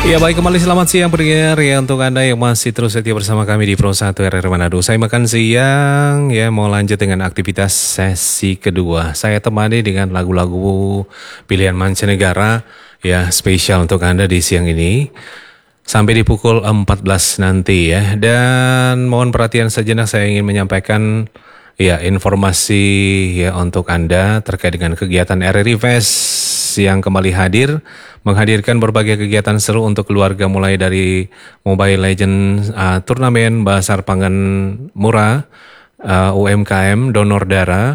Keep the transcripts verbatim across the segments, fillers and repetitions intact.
Ya baik, kembali selamat siang pendengar ya untuk Anda yang masih terus setia bersama kami di Pro satu R R Manado. Saya makan siang ya, mau lanjut dengan aktivitas sesi kedua. Saya temani dengan lagu-lagu pilihan mancanegara ya, spesial untuk Anda di siang ini sampai di pukul empat belas nanti ya. Dan mohon perhatian sejenak, saya ingin menyampaikan ya informasi ya untuk Anda terkait dengan kegiatan R R I Fest yang kembali hadir, menghadirkan berbagai kegiatan seru untuk keluarga, mulai dari Mobile Legends uh, turnamen, bazar pangan murah, uh, U M K M, donor darah,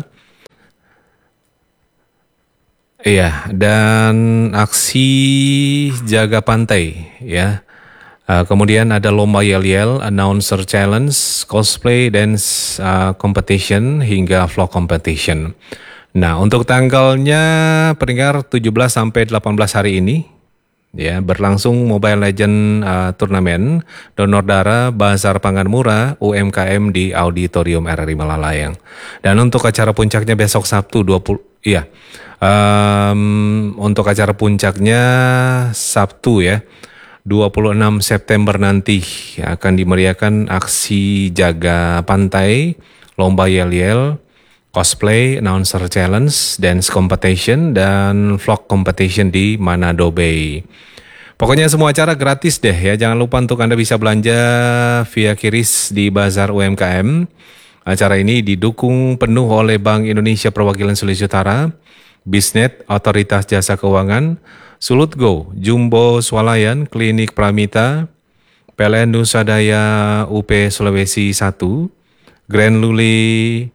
iya, dan aksi jaga pantai, ya. Uh, kemudian ada lomba yel-yel, announcer challenge, cosplay, dance uh, competition, hingga vlog competition. Nah, untuk tanggalnya pendengar tujuh belas sampai delapan belas hari ini ya, berlangsung Mobile Legend uh, turnamen, donor darah, bazar pangan murah, U M K M di Auditorium R R I Malalayang. Dan untuk acara puncaknya besok Sabtu dua puluh iya. Um, untuk acara puncaknya Sabtu ya, dua puluh enam September nanti akan dimeriahkan aksi jaga pantai, lomba yel-yel, cosplay, announcer challenge, dance competition, dan vlog competition di Manado Bay. Pokoknya semua acara gratis deh ya. Jangan lupa untuk Anda bisa belanja via kiris di Bazar U M K M. Acara ini didukung penuh oleh Bank Indonesia Perwakilan Sulawesi Utara, Bisnet, Otoritas Jasa Keuangan, Sulut Go, Jumbo Swalayan, Klinik Pramita, P L N Nusa Daya U P Sulawesi satu, Grand Luli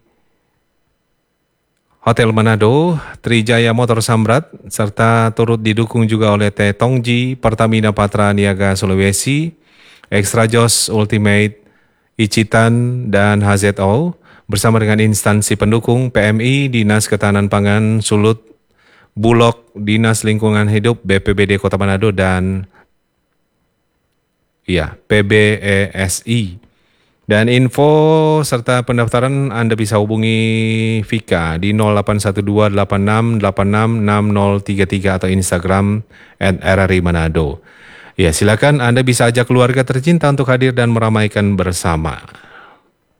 Hotel Manado, Trijaya Motor Samrat, serta turut didukung juga oleh T Tongji, Pertamina Patra Niaga Sulawesi, Extra Jos Ultimate, Icitan, dan H Z O, bersama dengan instansi pendukung P M I, Dinas Ketahanan Pangan, Sulut, Bulog, Dinas Lingkungan Hidup, B P B D Kota Manado, dan ya, P B E S I. Dan info serta pendaftaran Anda bisa hubungi Vika di nol delapan satu dua delapan enam delapan enam enam nol tiga tiga atau Instagram at R R I Manado. Ya, silakan Anda bisa ajak keluarga tercinta untuk hadir dan meramaikan bersama.